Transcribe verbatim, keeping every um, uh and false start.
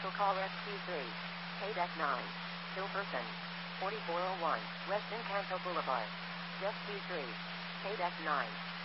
Commercial call S Q three. K D E C nine. Hilperson. forty-four oh one. West Encanto Boulevard. S Q three. K D E C nine.